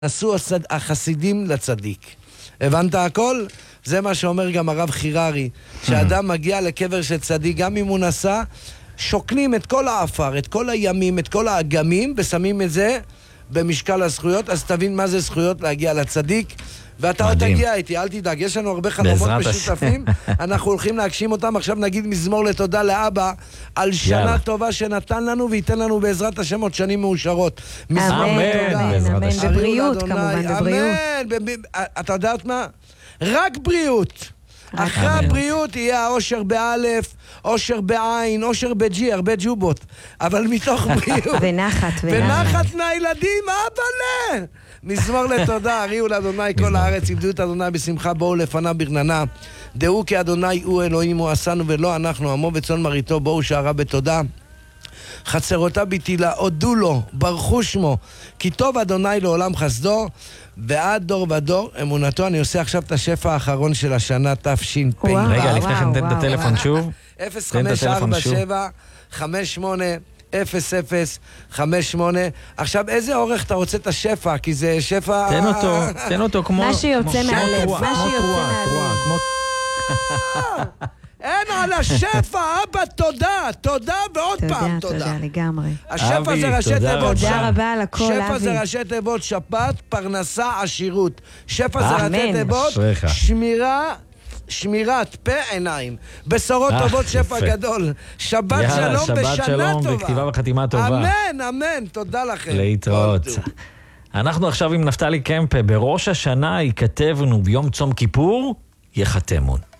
עשו החסידים לצדיק. הבנת הכל? זה מה שאומר גם הרב חיררי, שאדם מגיע לקבר של צדיק, גם אם הוא נסע, שוקלים את כל האפר, את כל הימים, את כל האגמים, ושמים את זה במשקל הזכויות, אז תבין מה זה זכויות להגיע לצדיק, ואתה עוד תגיע איתי, אל תדאג, יש לנו הרבה חלומות משותפים, אנחנו הולכים להגשים אותם, עכשיו נגיד מזמור לתודה לאבא, על שנה טובה שנתן לנו, וייתן לנו בעזרת השם עוד שנים מאושרות. אמן, אמן, בבריאות כמובן, בבריאות. אמן, אתה יודעת מה? רק בריאות. אחרי הבריאות יהיה האושר באלף, אושר בעין, אושר בג'י, הרבה ג'ובות. אבל מתוך בריאות. ונחת, ונחת מהילדים, אבאלה! מזמור לתודה, הריעו לאדוני כל הארץ, עבדו את אדוני בשמחה, בואו לפניו ברננה. דעו כי אדוני הוא אלוהים, הוא עשנו ולא אנחנו, עמו וצאן מרעיתו, בואו שערה בתודה. חצרותה ביתילה, הודו לו, ברכו שמו, כי טוב אדוני לעולם חסדו, ועד דור ודור אמונתו. אני עושה עכשיו את השפע האחרון של השנה תש"פ. רגע, לפני כן תן את הטלפון שוב. 0547-58-0058. עכשיו, איזה אורך אתה רוצה את השפע? כי זה שפע... תן אותו כמו... מה שיוצא מהלב, מה שיוצא מהלב. אין על השפע, אבא, תודה, תודה ועוד פעם תודה. תודה, לגמרי. השפע זה ראשי תיבות. תודה רבה על הכל, אבי. שפע זה ראשי תיבות, שפעת, פרנסה, עשירות. שפע זה ראשי תיבות, שמירת פה עיניים. בשורות טובות, שפע גדול. שבת שלום בשנה טובה. שבת שלום וכתיבה וחתימה טובה. אמן, אמן, תודה לכם. להתראות. אנחנו עכשיו עם נפתלי קמפה, בראש השנה ייכתבנו ביום צום כיפור, יחתמון.